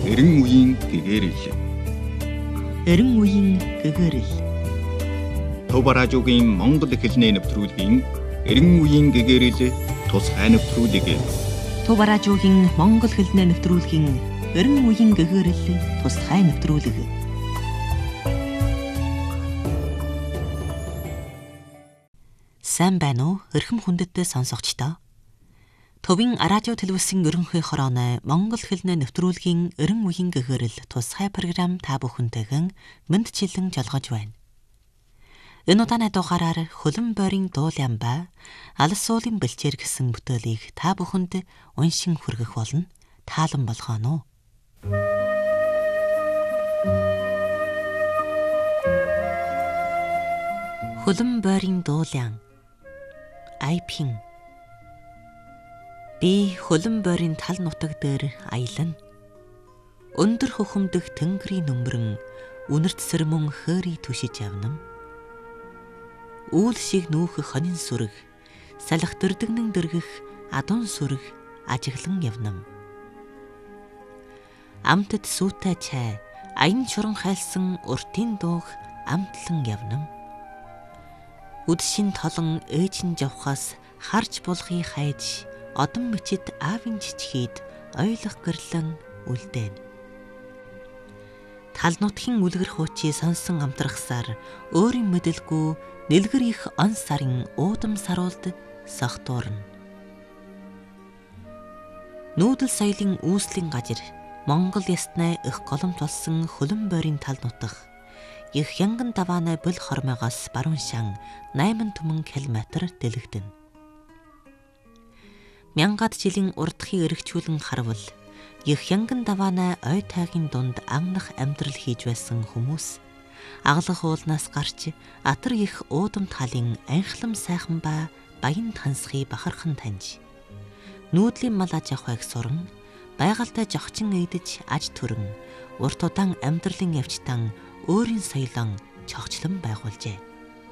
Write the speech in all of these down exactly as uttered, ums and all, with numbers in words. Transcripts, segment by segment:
эрен үеийн гэгэрэл. Эрен үеийн гэгэрэл. Төв радиогийн Монгол хэлний нэвтрүүлгийн эрен үеийн гэгэрэл тусгай нэвтрүүлэг. Төв радиогийн Монгол хэлний нэвтрүүлгийн эрен үеийн гэгэрэл тусгай нэвтрүүлэг. Сайн байна уу? Эрхэм хүндэттэй сонсогчдоо. Төвийн радио телевизийн ерөнхий хорооны Монгол хэлний нэвтрүүлгийн эрен үеийн гэгэрэл тусгай програм та бүхэнтэйгэн мэндчилэн жолгож байна. Энэ удааны дугаараар хөлөн бойрын дуулаан ба алс суулын бэлчээр гэсэн бүтээлийг та бүхэнд уншин хүргэх болно. Таалан болгоно. Хөлөн бойрын дуулаан. Айпин. Би хөлөн бойрын тал нутаг дээр аялна. Өндөр хөхөмдөх тэнгэрийн нүмерэн үнэрт сэрмөн хөөрий түшиж явна. Үүл шиг нүүх хонин сүрэг, салах дэрдэгнэн дэргэх адун сүрэг ажиглан явна. Амтд сүүтэй чай, аян шуран хайлсан уртын дууг амтлан явна. Үдшин толон ээжин жавхаас харж булгыг хайж, одон мичид аавын жичхийд ойлгох гэрлэн үлдээн. Тал нутгийн үлгэр хуучи сонсон амтрахсаар өөрийн мэдэлгүй нэлгэр их он сарын уудам саруулд сохтуурна. Нүүдэл соёлын үүслийн газар Монгол ясны их голомт болсон хөлөн бойрын тал нутах их янган давааны бүл хормоогоос баруун шан найман түмэн километр дэлгэгдэнэ. Мянгад жилийн урдхыг эргчүүлэн харвал их янган давааны ой тайгийн дунд анх амьдрал хийж байсан хүмүүс аглах уулнаас гарч атар их уудам талын анхлам сайхан ба баян тансхыг бахархан таньж нүүдлийн мал аж ахуйг суран байгальтай жогчин эйдэж аж төрөн урт удаан амьдралын явцтан өөрийн соёлон чогчлон байгуулжээ.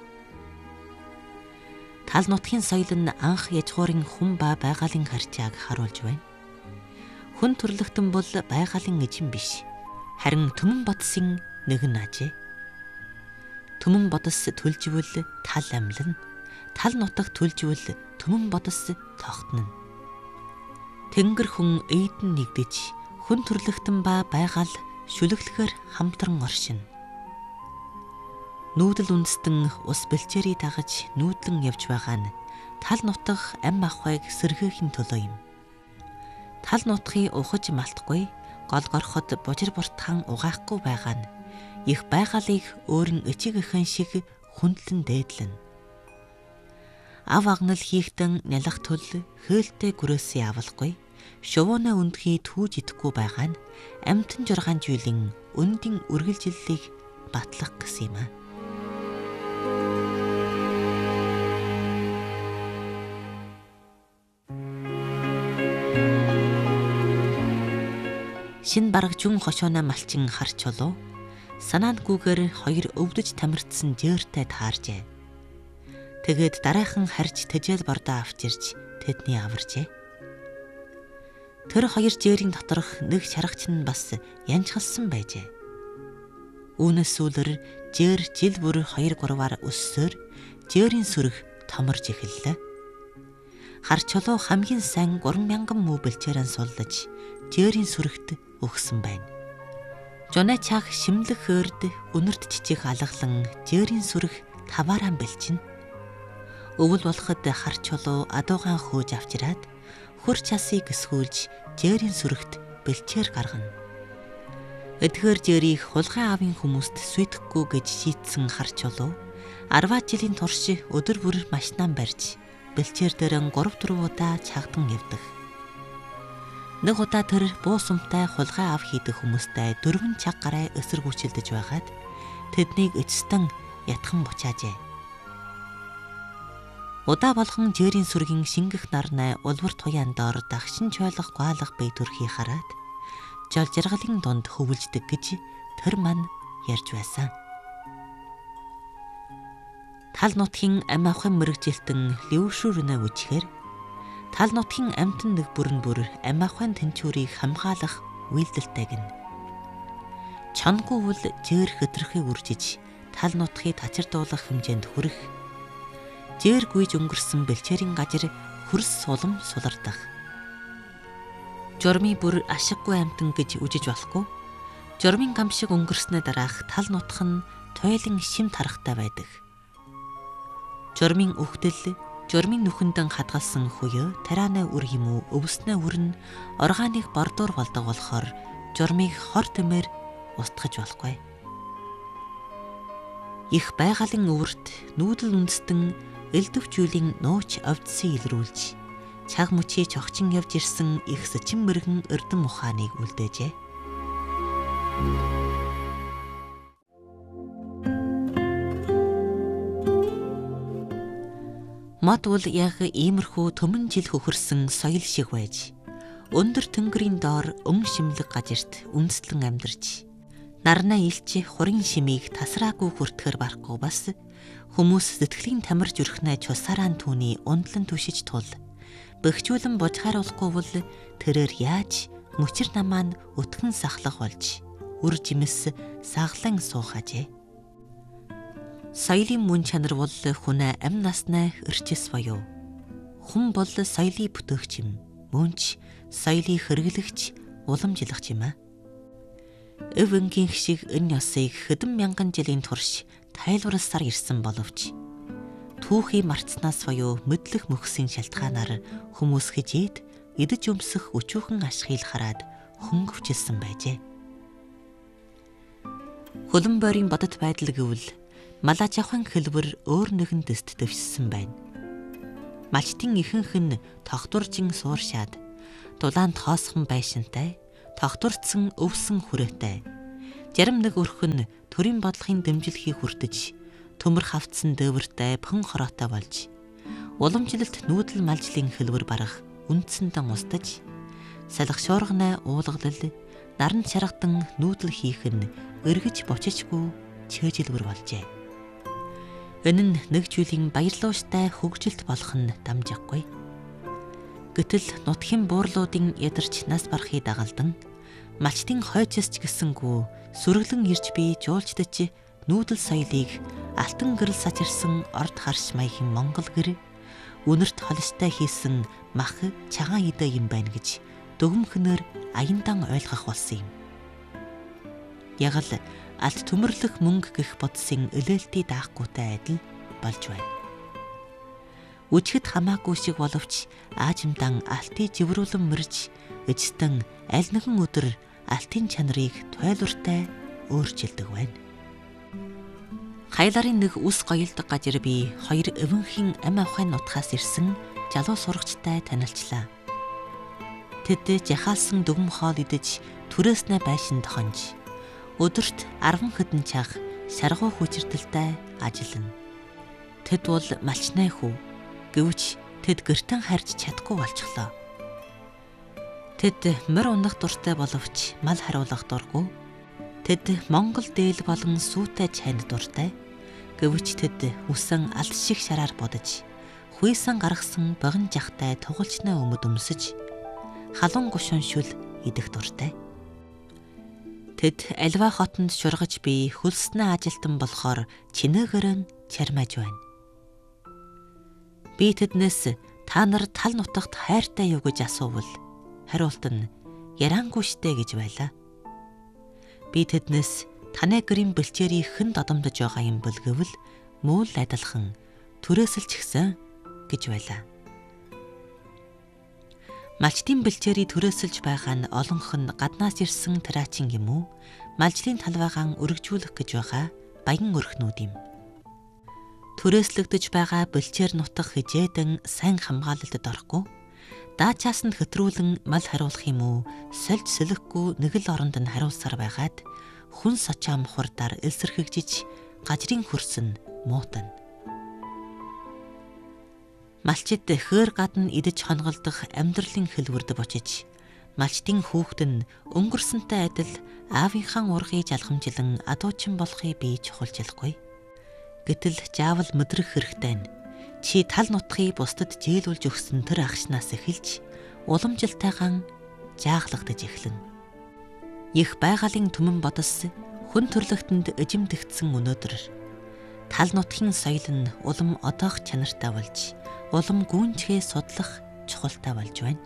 Тал нутгийн соёл нь анх яжгуурын хүн ба байгалийн харьцааг харуулж байна. Хүн төрлөختөн бол байгалийн эзэн биш. Харин түмэн бодсын нэгэн ажээ. Түмэн бодос түлжвэл тал амьлна. Тал нутаг түлжвэл түмэн бодос тогтно. Тэнгэр хүн эйдэн нэгдэж хүн төрлөختөн ба байгаал шүлэглэхээр хамтран оршино. Нүүдэл үндэстэн ус бэлчээрийг дагаж нүүдлэн явж байгаа нь тал нутаг ам ахуйг сэргээхийн төлөө юм. Тал нутгийг ухаж малтахгүй, гол горход бужир буртхан угаахгүй байгаа нь их байгалыг өөрийн эцэг эхэн шиг хүндлэн дээдлэн. Ав агнал хийхтэн нялах төл хөөлтэй гүрээсээ авалгүй, шувууны өндгийг түүж идэхгүй байгаа нь амтан жургаан жилийн өндийн үргэлжиллийг батлах гэсэн юм аа. Шин барагжун хошооно малчин харч болов санаандгүйгээр хоёр өвдөж тамирдсан жээртэй тааржээ. Тэгээд дараахан харж тэжээл бордоо авч ирж тэдний аваржээ. Тэр хоёр жээрийн доторх нэг шаргач нь бас янчгалсан байжээ. Үүнээс сүүлэр жээр жил бүр хоёр гурваар өссөөр жээрийн сүрэг томорж эхэллээ. Харч болов хамгийн сайн гурван мянган муу бэлчээрэн суллаж жээрийн сүрэгт өгсөн байна. Жонэ чаг шимлэх хөрд өнөрт жижиг алгалан жээрийн сүрэг таваараа бэлчинэ. Өвөл болоход харч болов адуугаан хөөж авчираад хөр часыг эсгүүлж жээрийн сүрэгт бэлчээр гаргана. Эдгээр жээрийг хулгай аавын хүмүүст сүйтгэхгүй гэж шийтсэн харч болов арваа жилийн турш өдөр бүр машинаа барьж бэлчээр дээрэн гурав дөрвөн удаа чагдан явдаг. Нэг удаа тэр буус умтай хулгай ав хийдэг хүмүүстэй дөрвөн цаг гараа эсэргүүцэлдэж байгаад тэднийг эцэстэн ятхан бучаажээ. Удаа болгон жээрийн сүргийн шингэх нарны улвар туяан доор дагшин чойлох гуайлах бие төрхий хараад жол жаргалын дунд хөвөлждөг гэж тэр мань ярьж байсан. Тал нутгийн ам ахын мэрэгжилтэн левшүүрнэ үчгээр тал нутгийн амтан нэг бүрэн бүр ам ахын тэнчүүрийг хамгаалах үйлдэлтэйг нь Чонгүй бол жээр хөдрөхийг үржиж тал нутгийг тачирдуулах хэмжээнд хүрэх. Жээр гүйж өнгөрсөн бэлчээрийн газар хөрс сулам сулардах. Журмын бүр ашиггүй амтан гэж үжиж болохгүй. Журмын гам шиг өнгөрснөө дараах тал нутх нь туйлын шим тарахтай байдаг. Журмын үхдэл, журмын нүхэндэн хадгалсан хуё, тарианы үр юм уу, өвснөө үр нь органик бордуур болдог болохоор журмыг хор тэмээр устгаж болохгүй. Их байгалийн өвөрт нүүдэл үндэстэн элдвчүүлийн нууч овдсын илрүүлж, чаг мөчий чогчин явж ирсэн их сэчин мэргэн эрдэм ухааныг үлдээжээ. Мод бол яг иймэрхүү төмөн жил хөхөрсөн соёл шиг байж, өндөр тэнгэрийн доор өн шимлэг газарт үндэслэн амьдарч, нарнаа илч хурын шимийг тасраагүй хүртгэр барахгүй бас хүмүүс сэтгэлийн тамирж өрхнэ чусарaan түүний ундлан түшиж тул бөхчүүлэн божгааруулахгүй бол тэрээр яаж мөчир намаа нь өтгөн сахлах болж үр жимс саглан суухажээ. Соёлын мөн чанар бол хүнээ амь наснаа өрчис боёо. Хүн бол соёлын бүтээгч юм. Мөнч соёлын хэрэглэгч, уламжлагч юм аа. Өв өнгийн шиг энэ ёсыг хэдэн мянган жилийн турш тайлбарласаар ирсэн боловч түүхий мартснаас боёо мэдлэх мөхсийн шалтгаанаар хүмүүс хижээд идэж өмсөх өчүүхэн ашгийг хараад хөнгөвчлсөн байжээ. Хөлөн бойрын бодит байдал гэвэл малаж авхан хэлбэр өөр нэгэн дэст дэвшсэн байна. Малчтын ихэнх нь тогтворжин сууршаад, дулаан тоосхон байшинтай, тогтворцсон өвсөн хүрээтэй. Зарим нэг өрх нь төрийн бодлогын дэмжлэхийг хүртэж, төмөр хавцсан дээвэртэй пөн хороотой болж, уламжлалт нүүдэл малжлын хэлбэр барах үндсэндээ устж, салхи шуурганаа уулгалал, наран чаргадан нүүдэл хийх нь эргэж бочижгүй чөөжилбэр болжээ. Энэ нь нэг зүйлийн баярлууштай хөгжилт болох нь дамжихгүй. Гэтэл нутгийн буурлуудын ядарч нас барахыг дагалдан, малчтын хойчос ч гэсэнгүү сүрэглэн ирж би жуулчдаж нүүдэл соёлыг алтан гэрэл сачирсан орд харш маягийн Монгол гэр үнэрт холстой хийсэн мах чагаан идэ юм байна гэж дүгмхнээр аяндан ойлгох болсон юм. Яг л алт төмөрлөх мөнгө гэх бодсын өлөөлтий даахгүйтэй адил болж байна. Үжигэд хамаагүй шиг боловч аажимдан алтыг живрүүлэн мөрж эцэстэн аль нэгэн өдөр алтын чанарыг тойлортой өөрчилдөг байна. Хайларын нэг үс гоёлдог газар би хоёр өвөнхийн ам авахын нутгаас ирсэн залуу сурагчтай танилцлаа. Тэд жахаалсан дүгм хоол идэж түрээснээ байшин тохонж өдөрт арван хэдэн чах саргуу хүчирдэлтэй ажиллана. Тэд бол малчнай хүү, гэвч тэд гэртэн харж чадахгүй болчихлоо. Тэд морь унах дуртай боловч мал харуулах дургүй. Тэд Монгол дээл болон сүйтэй чанд дуртай. Гэвч тэд үсэн алс шиг шараар бодож, хуйсан гаргасан богино жахтай тугалчнаа өмд өмсөж, халуун гушуун шүл идэх дуртай. Тэд альва хотонд шургаж би хөлснөө ажилтан болохоор чинээгээр нь чармааж байна. Би тэднээс та нар тал нутагт хайртай юу гэж асуувал хариулт нь яраангүй штэ гэж байлаа. Би тэднээс таны гэрийн бэлчээрийг хэн додомдож байгаа юм бол гэвэл мөөл адилхан түрээсэлч гисэн гэж байлаа. Малчтын бэлчээрийг түрээсэлж байгаа нь олонх нь гаднаас ирсэн траачин юм уу? Малжлын талбайгаан өргөжүүлэх гэж байгаа баян өрхнүүд юм. Түрээслэгдэж байгаа бэлчээр нутах хижээдэн сайн хамгаалалтад орохгүй, даачаас нь хөтрүүлэн мал хариулах юм уу? Сольж сэлэхгүй нэг л оронд нь хариулсаар байгаад хүн сочоо мухардаар элсэрхэгжиж гажрын хөрсөн муутана. Малчид хөөр гадна идэж хонголдох амьдралын хэлбэрд бочиж, малчдын хүүхэд нь өнгөрсөнтэй адил аавынхаа ургыг жалхамжлан адуучин болохыг би чухалчлахгүй. Гэтэл заавал мэдрэх хэрэгтэй нь чи тал нутгийг бусдад зээлүүлж өгсөн тэр агшнаас эхэлж уламжилтайгаан жааглагдаж эхлэн. Их байгалийн түмэн бодос хүн төрлөختөнд эжимдэгдсэн өнөөдөр тал нутгийн соёл нь улам одоох чанартай болж, улам гүнжгээ судлах чухалтай болж байна.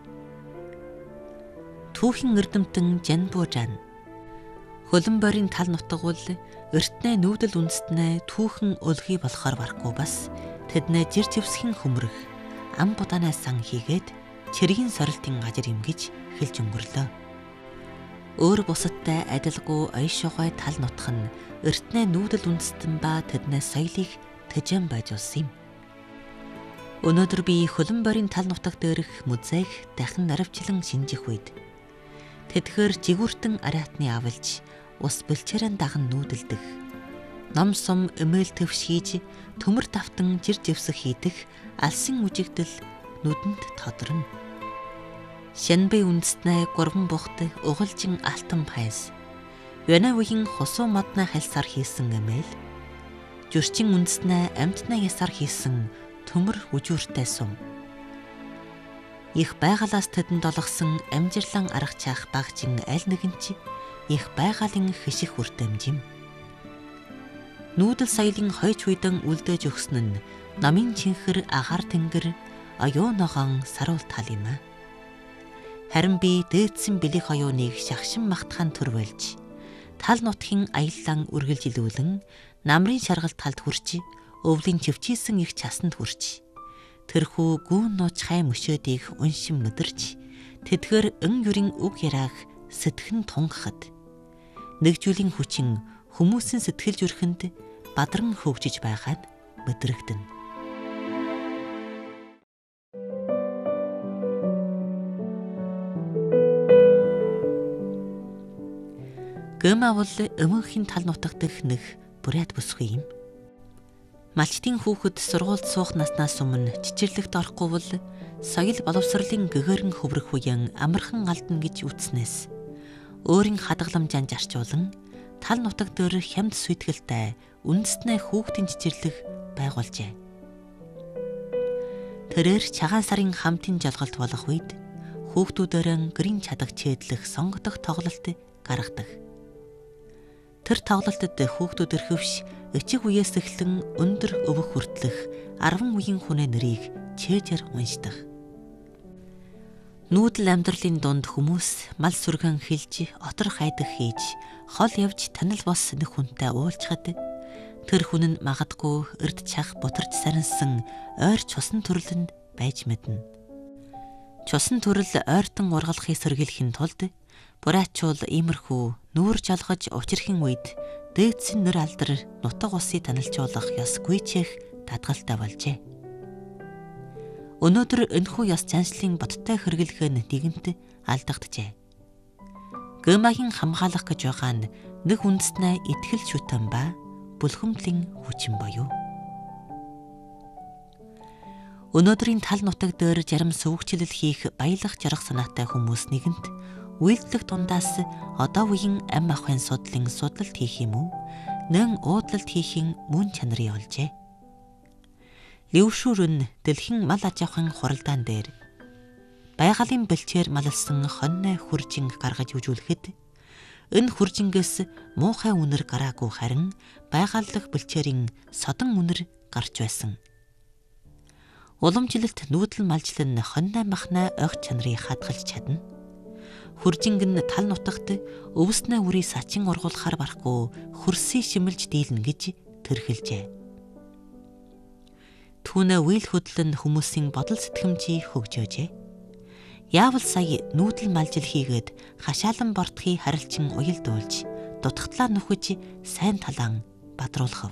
Түүхийн эрдэмтэн Жанбужан хөлбөмбөрийн тал нутаг бол эртнээ нүүдэл үндэстнээ түүхэн өлгий болохоор барахгүй бас тэднээ жир живсхийн хөмрөх ам будаанаас сан хийгээд чиргийн сорилтын гажир юм гэж хэлж өнгөрлөө. Өөр бусадтай адилгүй ойшоогой тал нутах нь эртнээ нүүдэл үндэстэн ба тэдний соёлыг тэжээн байжулсан юм. Өнөөдөр би хөлбөмбөрийн тал нутаг дээрх музейг дахин наривчлан шинжих үед тэдгээр жигүүртэн ариатны авалж ус бэлчээрэн даган нүүдэлдэх, ном сум эмээл төвш хийж төмөр давтан жир живсэх хийдэх алсын үжигдэл нүдэнд тодорно. Шэнбэ үндэстнээ гурван бухт угалжин алтан пайс, Вянавигийн хусуу модны хальсаар хийсэн эмээл, жүрчин үндэстнээ амьтны ясаар хийсэн төмөр үжүүртэй сум. Их байгалаас тэдэнд олгосон амжирлан аргачих багжин аль нэгэн чи их байгалийн хиших хүртэмжим. Нүүдэл соёлын хойч үйдэн үлдээж өгсөн нь намын чинхэр агаар тэнгэр оюун ногоон саруул тал юм а. Харин би дээдсэн бэлэг оюуныг шахшин магтахын төр болж тал нутгийн аяллан үргэлжилүүлэн намрын шаргалт талд хүрч өвлийн чивчээсэн их часанд хүрч тэрхүү гүүн нууц хай мөшөөдийг уншин мэдэрч тэдгээр өн юрийн үг яриаг сэтгэн тунгахад нэгжүүлийн хүчин хүмүүсийн сэтгэл зүрхэнд бадран хөгжиж байгаад мэдрэгдэнэ. Гэмаа бол өмнөхийн тал нутаг дэх нэг бүрээд бүсгүй юм. Малчтын хүүхэд сургуульд суух наснаас өмнө чичирлэгт орохгүй бол соёл боловсролын гэгэрэн хөврөх үеэн амархан алдна гэж үтснээс өөрийн хадгаламжаанд арчуулан тал нутаг дээр хямд сүйтгэлтэй үндэстнээ хүүхдийн чичирлэг байгуулжээ. Тэрээр цагаан сарын хамтын жолголт болох үед хүүхдүүдээр гэрийн чадаг чийдлэх сонгодох тоглолт гаргадаг. Тэр тоглолтод хүүхдүүд өрхөвш эцэг үеэс эхлэн өндөр өвөх хүртэлх арван үеийн хүнээ нэрийг чэжээр уншдаг. Нүүдэл амьдралын дунд хүмүүс мал сүргэн хилж, отор хайдаг хийж, хол явж танил бос нэг хүнтэй уулзахад тэр хүн нь магадгүй эрд чах бутарч сарнсан ойр чусан төрлөнд байж мэднэ. Чусан төрөл ойртон ургалахыг сэргийлэхийн тулд бураачул иймэрхүү нүүр жалгаж учирхийн үед дээдсэн нэр алдар нутаг усыг танилцуулах ёс гүйчих дадгалтай болжээ. Өнөөдөр энэхүү ёс заншлын бодтой хэрэглэх нь нэгэнт алдагджээ. Гэмагийн хамгаалах гэж байгаа нь нэг үндэснээ итгэл шүтэн ба бүлхэмтлийн хүчин боёо. Өнөөдрийн тал нутаг дээр жарим сөвөгчлөл хийх баялах жаргах санаатай хүмүүс нэгэнт үйлдэлх дундаас одоо үеийн ам ахын судлалын судалт хийх юм уу, нэн уудлалт хийхин мөн чанарын олжээ. Лившүр нь дэлхийн мал аж ахуйн хуралдаан дээр байгалийн бэлчээр маллсан хоньной хүржинг гаргаж үжүүлэхэд энэ хүржингээс муухай үнэр гараагүй харин байгаллах бэлчээрийн содон үнэр гарч байсан. Уламжлалт нүүдэл малжлан хоньной махнаа огт чанарыг хадгалж чадна. Хүржинг нь тал нутагт өвснөө үрийг сачин ургуулахаар барахгүй хөрсийг шимэлж дийлнэ гэж тэрхэлжээ. Түүнээ үйл хөдлөн хүмүүсийн бодол сэтгэмжийг хөгжөөжээ. Яавал сая нүүдэл малжил хийгээд хашаалан бортхий харилчин уялдуулж дутагтлаа нөхөж сайн талаан бадруулах.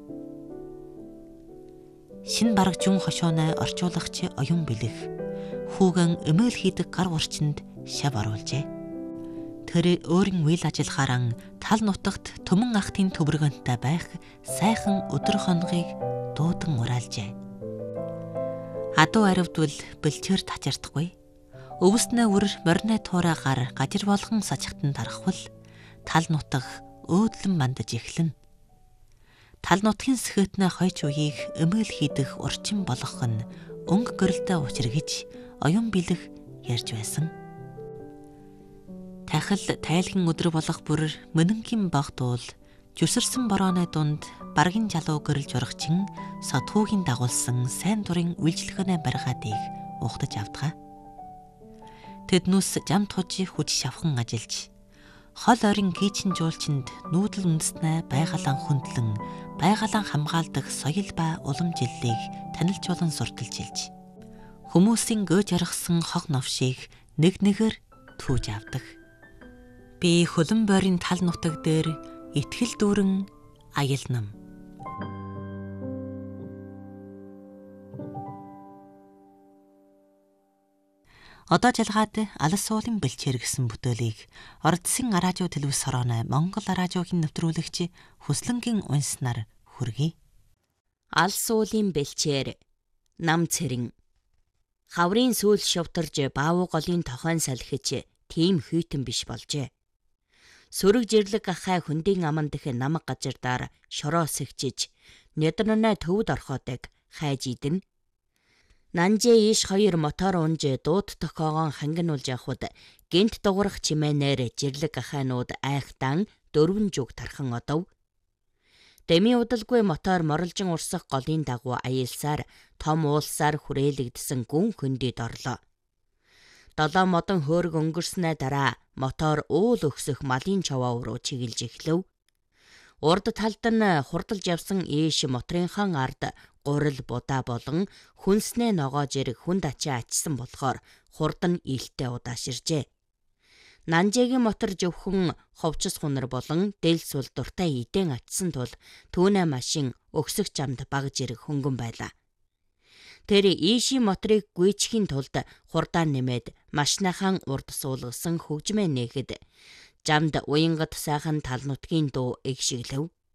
Шин бараг жүн хошооноо орчуулагч оюун бэлэх хүүгэн эмээл хийдэг гар урчинд шав оруулжээ. Тэр өөрийн үйл ажиллагаараа тал нутагт төмөн ахтын төвөргөнтэй байх сайхан өдөр хоногыг дуудан ураалжээ. Адуу аривдвал бэлчээр тачирдахгүй. Өвснөө үр морины туураагаар гажир болгон сажигтан дарахвал тал нутаг өөдлөн мандаж эхлэнэ. Тал нутгийн сэхэтнэ хойч үеийг эмээл хийдэх урчин болгох нь өнгө гэрэлтэй учир гэж оюун бэлэх ярьж байсан. Тахил тайлгын өдөр болох бүр мөнөнгийн баг дуул жүсэрсэн борооны дунд баргийн жалуу гэрэл жургачин содхуугийн дагуулсан сайн дурын үйлчлэгэнэ барихаадыг ухтаж авдгаа. Тэднүүс жам тужи хүч шавхан ажиллаж хол ойрын гийчин жуулчинд нүүдэл үндэснэ байгалан хөндлөн байгалан хамгаалдаг соёл ба улам жилийг танилжуулан сурталж илж хүмүүсийн гөөж аргасан хог новшийг нэг нэгээр түүж авдаг. Би хөлөн бойрын тал нутаг дээр итгэл дүүрэн аялнам. Одоо жалгаад алс суулын бэлчээр гэсэн бүтээлийг ордсын радио телевиз хорооны Монгол радиогийн нэвтрүүлэгч Хүслэнгийн унснаар хүргэе. Алс суулын бэлчээр нам цэрэн хаврын сүүл шувтарж баавуу голын тохойн салхиж тийм хүйтэн биш болжээ. Сүрэг жирлэг ахай хөндийн аман дэх намаг газардаар шороо сэгчиж нэдэрнэ төвд орхоодаг хайж идэн. Нанжээ иш хоёр мотор унж дууд тохоогон хангинуулж явхад гинт дуурах чимээнээр жирлэг ахайнууд айхтан дөрвөн жүг тархан одов. Дэми удалгүй мотор моролжин урсах голын дагуу аялсаар том уулсаар хүрээлэгдсэн гүн хөндөд орлоо. Долоо модон хөөрг өнгөрснээ дараа мотор уул өгсөх малын чаваа руу чиглэж эхлэв. Урд талд нь хурдалж явсан ээш моторынхан ард гурил будаа болон хүнснээ ногоож ирэх хүнд ачаа ачсан болохоор хурд нь илтээ удааширжээ. Нанжээгийн мотор зөвхөн ховчс хунар болон дэл сул дуртай идэн ачсан тул түүнээ машин өксөх замд багж ирэх хөнгөн байлаа. Тэр ийшийн моторыг гүйчихийн тулд хурдаа нэмээд машинахан урд суулгасан хөгжмөө нээхэд замд уянгат сайхан тал нутгийн дуу эгшиглэв.